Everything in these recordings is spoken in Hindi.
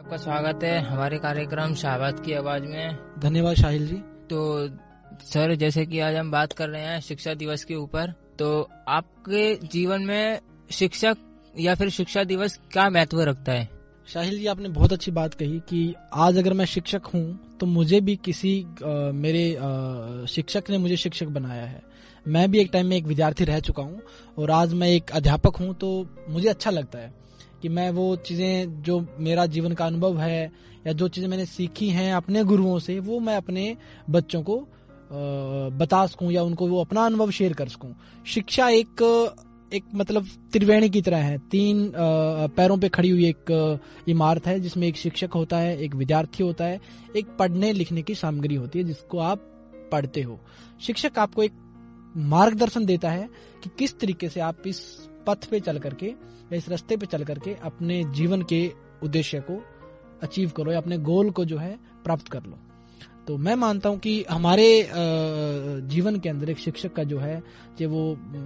आपका स्वागत है हमारे कार्यक्रम शाहबाद की आवाज में। धन्यवाद शाहिल जी। तो सर, जैसे कि आज हम बात कर रहे हैं शिक्षा दिवस के ऊपर, तो आपके जीवन में शिक्षक या फिर शिक्षा दिवस क्या महत्व रखता है? शाहिल जी, आपने बहुत अच्छी बात कही कि आज अगर मैं शिक्षक हूँ तो मुझे भी किसी मेरे शिक्षक ने मुझे शिक्षक बनाया है। मैं भी एक टाइम में एक विद्यार्थी रह चुका हूँ और आज मैं एक अध्यापक हूँ, तो मुझे अच्छा लगता है कि मैं वो चीज़ें जो मेरा जीवन का अनुभव है या जो चीज़ें मैंने सीखी हैं अपने गुरुओं से, वो मैं अपने बच्चों को बता सकूं या उनको वो अपना अनुभव शेयर कर सकूं। शिक्षा एक मतलब त्रिवेणी की तरह है, तीन पैरों पे खड़ी हुई एक इमारत है, जिसमें एक शिक्षक होता है, एक विद्यार्थी होता है, एक पढ़ने लिखने की सामग्री होती है जिसको आप पढ़ते हो। शिक्षक आपको एक मार्गदर्शन देता है कि किस तरीके से आप इस पथ पे चल करके या इस रास्ते पे चल करके अपने जीवन के उद्देश्य को अचीव करो या अपने गोल को जो है प्राप्त कर लो। तो मैं मानता हूं कि हमारे जीवन के अंदर एक शिक्षक का जो है, चाहे वो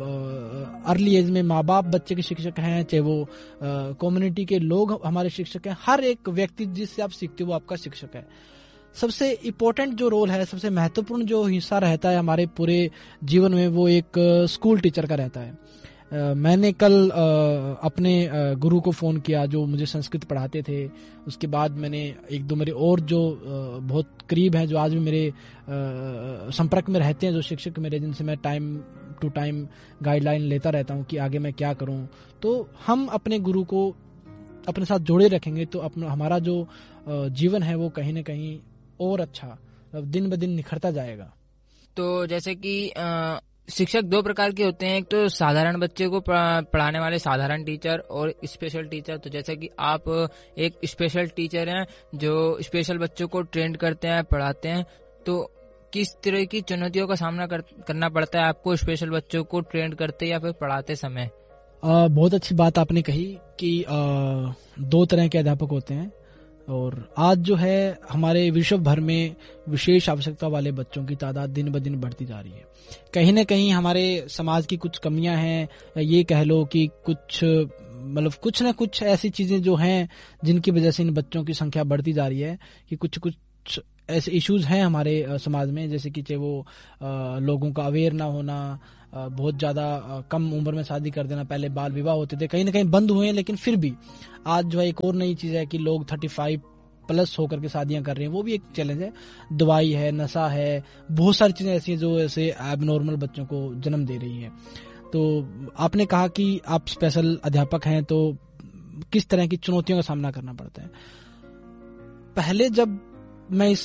अर्ली एज में माँ बाप बच्चे के शिक्षक हैं, चाहे वो कम्युनिटी के लोग हमारे शिक्षक हैं, हर एक व्यक्ति जिससे आप सीखते हो वो आपका शिक्षक है। सबसे इम्पोर्टेंट जो रोल है, सबसे महत्वपूर्ण जो हिस्सा रहता है हमारे पूरे जीवन में, वो एक स्कूल टीचर का रहता है। मैंने कल अपने गुरु को फ़ोन किया जो मुझे संस्कृत पढ़ाते थे। उसके बाद मैंने एक दो मेरे और जो बहुत करीब हैं, जो आज भी मेरे संपर्क में रहते हैं, जो शिक्षक मेरे, जिनसे मैं टाइम टू टाइम गाइडलाइन लेता रहता हूं कि आगे मैं क्या करूं। तो हम अपने गुरु को अपने साथ जोड़े रखेंगे तो हमारा जो जीवन है वो कहीं ना कहीं और अच्छा दिन ब दिन निखरता जाएगा। तो जैसे कि शिक्षक दो प्रकार के होते हैं, एक तो साधारण बच्चे को पढ़ाने वाले साधारण टीचर और स्पेशल टीचर। तो जैसे कि आप एक स्पेशल टीचर हैं जो स्पेशल बच्चों को ट्रेन करते हैं, पढ़ाते हैं, तो किस तरह की चुनौतियों का सामना करना पड़ता है आपको स्पेशल बच्चों को ट्रेन करते या फिर पढ़ाते समय? बहुत अच्छी बात आपने कही कि दो तरह के अध्यापक होते हैं और आज जो है हमारे विश्व भर में विशेष आवश्यकता वाले बच्चों की तादाद दिन ब दिन बढ़ती जा रही है। कहीं न कहीं हमारे समाज की कुछ कमियां हैं, या ये कह लो कि कुछ न कुछ ऐसी चीजें जो हैं जिनकी वजह से इन बच्चों की संख्या बढ़ती जा रही है, कि कुछ ऐसे इश्यूज हैं हमारे समाज में, जैसे कि चाहे वो लोगों का अवेयर ना होना, बहुत ज़्यादा कम उम्र में शादी कर देना, पहले बाल विवाह होते थे, कहीं ना कहीं बंद हुए हैं, लेकिन फिर भी आज जो है एक और नई चीज़ है कि लोग 35+ होकर के शादियां कर रहे हैं, वो भी एक चैलेंज है। दवाई है, नशा है, बहुत सारी चीज़ें ऐसी हैं जो ऐसे एबनॉर्मल बच्चों को जन्म दे रही हैं। तो आपने कहा कि आप स्पेशल अध्यापक हैं, तो किस तरह की चुनौतियों का सामना करना पड़ता है? पहले जब मैं इस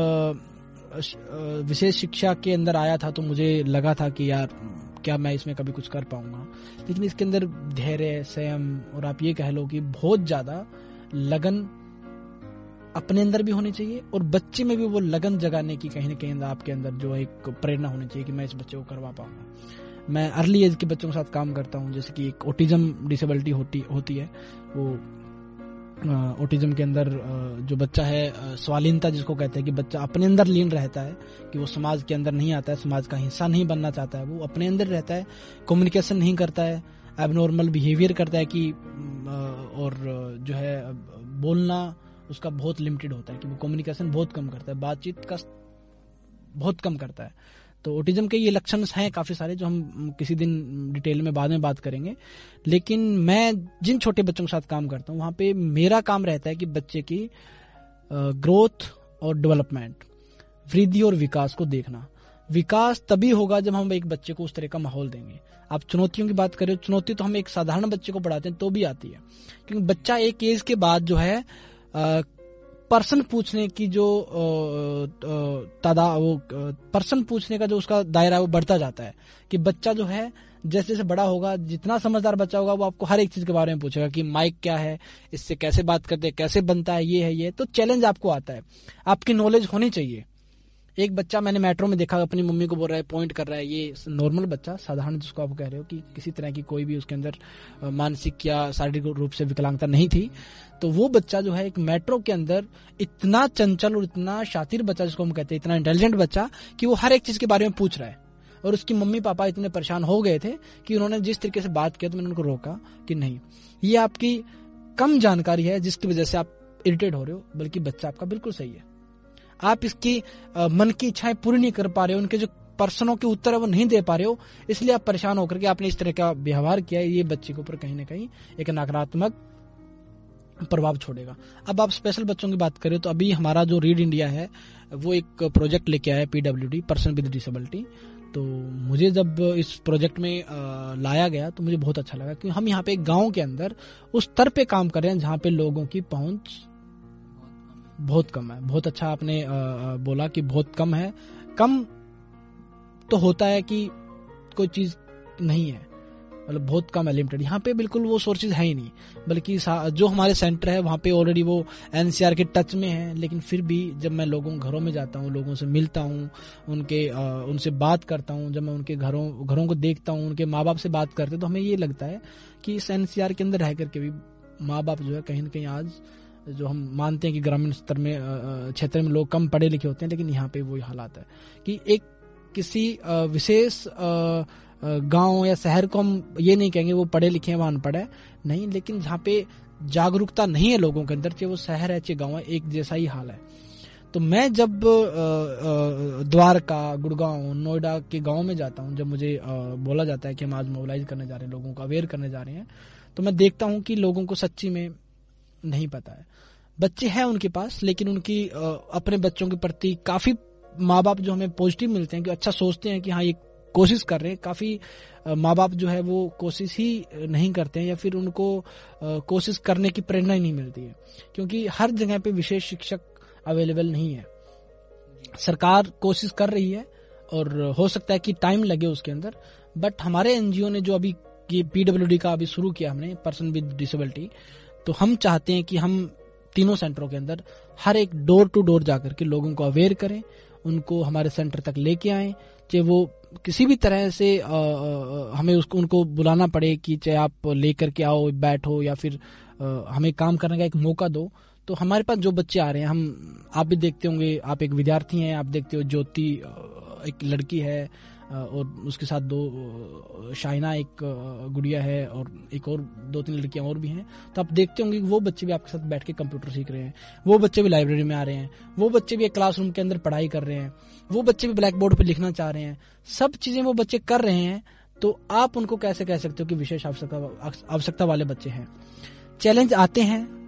विशेष शिक्षा के अंदर आया था तो मुझे लगा था कि यार क्या मैं इसमें कभी कुछ कर पाऊंगा, लेकिन इसके अंदर धैर्य, संयम और आप ये कह लो कि बहुत ज्यादा लगन अपने अंदर भी होनी चाहिए और बच्चे में भी वो लगन जगाने की कहीं ना कहीं आपके अंदर जो एक प्रेरणा होनी चाहिए कि मैं इस बच्चे को करवा पाऊंगा। मैं अर्ली एज के बच्चों के साथ काम करता हूँ, जैसे कि एक ऑटिज्म डिसेबिलिटी होती है। वो ऑटिज्म के अंदर जो बच्चा है, स्वालीनता जिसको कहते हैं, कि बच्चा अपने अंदर लीन रहता है, कि वो समाज के अंदर नहीं आता है, समाज का हिस्सा नहीं बनना चाहता है, वो अपने अंदर रहता है, कम्युनिकेशन नहीं करता है, एबनॉर्मल बिहेवियर करता है, कि और जो है बोलना उसका बहुत लिमिटेड होता है, कि वो कम्युनिकेशन बहुत कम करता है, बातचीत का बहुत कम करता है। तो ऑटिज्म के ये लक्षण हैं काफ़ी सारे, जो हम किसी दिन डिटेल में बाद में बात करेंगे। लेकिन मैं जिन छोटे बच्चों के साथ काम करता हूँ वहाँ पे मेरा काम रहता है कि बच्चे की ग्रोथ और डेवलपमेंट, वृद्धि और विकास को देखना। विकास तभी होगा जब हम एक बच्चे को उस तरह का माहौल देंगे। आप चुनौतियों की बात करें, चुनौती तो हम एक साधारण बच्चे को पढ़ाते हैं तो भी आती है, क्योंकि बच्चा एक एज के बाद जो है प्रश्न पूछने की जो प्रश्न पूछने का जो उसका दायरा है वो बढ़ता जाता है, कि बच्चा जो है जैसे जैसे बड़ा होगा, जितना समझदार बच्चा होगा वो आपको हर एक चीज के बारे में पूछेगा कि माइक क्या है, इससे कैसे बात करते हैं, कैसे बनता है, ये है ये। तो चैलेंज आपको आता है, आपकी नॉलेज होनी चाहिए। एक बच्चा मैंने मेट्रो में देखा, अपनी मम्मी को बोल रहा है, पॉइंट कर रहा है, ये नॉर्मल बच्चा, साधारण जिसको आप कह रहे हो कि किसी तरह की कोई भी उसके अंदर मानसिक या शारीरिक रूप से विकलांगता नहीं थी, तो वो बच्चा जो है एक मेट्रो के अंदर इतना चंचल और इतना शातिर बच्चा, जिसको हम कहते हैं इतना इंटेलिजेंट बच्चा, कि वो हर एक चीज के बारे में पूछ रहा है। और उसकी मम्मी पापा इतने परेशान हो गए थे कि उन्होंने जिस तरीके से बात किया तो मैंने उनको रोका कि नहीं, ये आपकी कम जानकारी है जिसकी वजह से आप इरिटेट हो रहे हो, बल्कि बच्चा आपका बिल्कुल सही है। आप इसकी मन की इच्छाएं पूरी नहीं कर पा रहे हो, उनके जो प्रश्नों के उत्तर है वो नहीं दे पा रहे हो, इसलिए आप परेशान होकर के आपने इस तरह का व्यवहार किया है। ये बच्चे के ऊपर कहीं ना कहीं एक नकारात्मक प्रभाव छोड़ेगा। अब आप स्पेशल बच्चों की बात करें तो अभी हमारा जो रीड इंडिया है वो एक प्रोजेक्ट लेके आया है, PWD, पर्सन विद डिसेबिलिटी। तो मुझे जब इस प्रोजेक्ट में लाया गया तो मुझे बहुत अच्छा लगा, क्योंकि हम यहाँ पे एक गांव के अंदर उस स्तर पे काम कर रहे हैं जहाँ पे लोगों की पहुंच बहुत कम है। बहुत अच्छा आपने बोला कि बहुत कम है। कम तो होता है कि कोई चीज नहीं है, मतलब बहुत कम है, लिमिटेड। यहाँ पे बिल्कुल वो सोर्सेज है ही नहीं, बल्कि जो हमारे सेंटर है वहाँ पे ऑलरेडी वो NCR के टच में है। लेकिन फिर भी जब मैं लोगों घरों में जाता हूँ, लोगों से मिलता हूँ, उनसे बात करता हूँ, जब मैं उनके घरों को देखता हूँ, उनके माँ बाप से बात करते, तो हमें ये लगता है कि इस NCR के अंदर रह करके भी माँ बाप जो है कहीं ना कहीं आज, जो हम मानते हैं कि ग्रामीण स्तर में क्षेत्र में लोग कम पढ़े लिखे होते हैं, लेकिन यहाँ पे वही हालात है कि एक किसी विशेष गांव या शहर को हम ये नहीं कहेंगे वो पढ़े लिखे हैं वहां अनपढ़ है, नहीं, लेकिन जहाँ पे जागरूकता नहीं है लोगों के अंदर, चाहे वो शहर है चाहे गांव है, एक जैसा ही हाल है। तो मैं जब द्वारका, गुड़गांव, नोएडा के गांव में जाता हूं, जब मुझे बोला जाता है कि हम आज मोबिलाइज करने जा रहे हैं, लोगों को अवेयर करने जा रहे हैं, तो मैं देखता हूं कि लोगों को सच्ची में नहीं पता है। बच्चे हैं उनके पास, लेकिन उनकी अपने बच्चों के प्रति काफी माँ बाप जो हमें पॉजिटिव मिलते हैं कि अच्छा सोचते हैं कि हाँ ये कोशिश कर रहे हैं, काफी माँ बाप जो है वो कोशिश ही नहीं करते हैं, या फिर उनको कोशिश करने की प्रेरणा ही नहीं मिलती है, क्योंकि हर जगह पे विशेष शिक्षक अवेलेबल नहीं है। सरकार कोशिश कर रही है और हो सकता है कि टाइम लगे उसके अंदर, बट हमारे NGO ने जो अभी ये PWD का अभी शुरू किया हमने, पर्सन विद डिसेबिलिटी, तो हम चाहते हैं कि हम तीनों सेंटरों के अंदर हर एक डोर टू डोर जाकर के लोगों को अवेयर करें, उनको हमारे सेंटर तक लेके आए, चाहे वो किसी भी तरह से हमें उनको बुलाना पड़े कि चाहे आप लेकर के आओ, बैठो, या फिर हमें काम करने का एक मौका दो। तो हमारे पास जो बच्चे आ रहे हैं, आप भी देखते होंगे, आप एक विद्यार्थी हैं, आप देखते हो ज्योति एक लड़की है और उसके साथ 2 शाइना एक गुड़िया है और एक और 2-3 लड़कियां और भी हैं। तो आप देखते होंगे कि वो बच्चे भी आपके साथ बैठ के कंप्यूटर सीख रहे हैं, वो बच्चे भी लाइब्रेरी में आ रहे हैं, वो बच्चे भी एक क्लासरूम के अंदर पढ़ाई कर रहे हैं, वो बच्चे भी ब्लैक बोर्ड पे लिखना चाह रहे हैं, सब चीजें वो बच्चे कर रहे हैं। तो आप उनको कैसे कह सकते हो कि विशेष आवश्यकता वाले बच्चे हैं? चैलेंज आते हैं,